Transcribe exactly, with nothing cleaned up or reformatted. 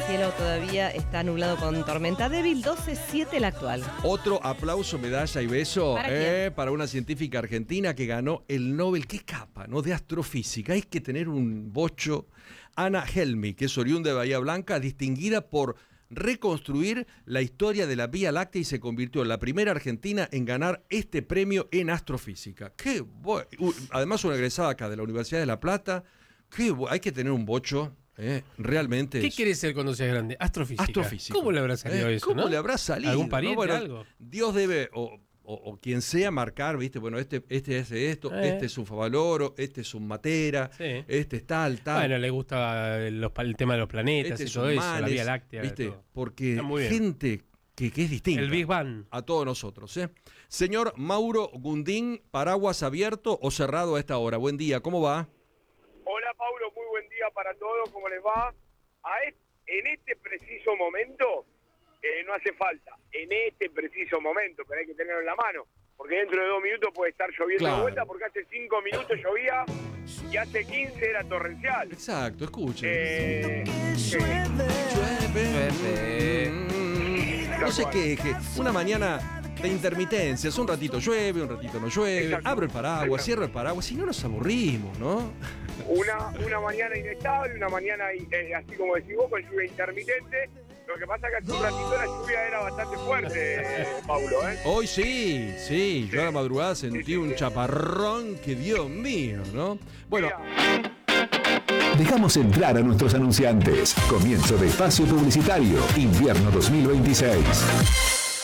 cielo todavía está nublado con tormenta débil, doce siete la actual. Otro aplauso, medalla y beso ¿Para eh, para una científica argentina que ganó el Nobel, qué capa, ¿no? De astrofísica. Hay que tener un bocho. Anna Helmy, que es oriunda de Bahía Blanca, distinguida por reconstruir la historia de la Vía Láctea y se convirtió en la primera argentina en ganar este premio en astrofísica. Qué bueno. Además, una egresada acá de la Universidad de La Plata. Qué bueno. Hay que tener un bocho. Eh, realmente. ¿Qué es... querés ser cuando seas grande? Astrofísica. Astrofísica. ¿Cómo le habrá salido eh, eso? ¿Cómo ¿no? le habrá salido? ¿Algún pariente, ¿no? Bueno, algo? Dios debe, o, o, o quien sea, marcar, ¿viste? Bueno, este, este es esto, Eh. este es un Favaloro, este es un Matera, Sí. este es tal, tal. Bueno, le gusta los, el tema de los planetas este y es todo un eso, Manes, la Vía Láctea. ¿viste? Todo. Porque Está muy bien. gente que, que es distinta. El Big Bang. A todos nosotros, ¿eh? Señor Mauro Gundín, paraguas abierto o cerrado a esta hora. Buen día, ¿cómo va? Hola Paulo, muy buen día para todos, ¿cómo les va? A es, en este preciso momento, eh, no hace falta, en este preciso momento, pero hay que tenerlo en la mano, porque dentro de dos minutos puede estar lloviendo Claro. de vuelta, porque hace cinco minutos llovía y hace quince era torrencial. Exacto, escuche. Eh, sí. Llueve. Mm, No sé qué, que una mañana de intermitencias, un ratito llueve, un ratito no llueve, Exacto. abro el paraguas, Exacto. cierro el paraguas, si no nos aburrimos, ¿no? Una, una mañana inestable, una mañana, eh, así como decís vos, con lluvia intermitente. Lo que pasa es que hace un ratito la lluvia era bastante fuerte, eh, Paulo, ¿eh? Hoy sí, sí, yo a la madrugada sentí Sí, sí, un sí. chaparrón que Dios mío, ¿no? Bueno, Mira, Dejamos entrar a nuestros anunciantes. Comienzo de espacio publicitario, invierno dos mil veintiséis.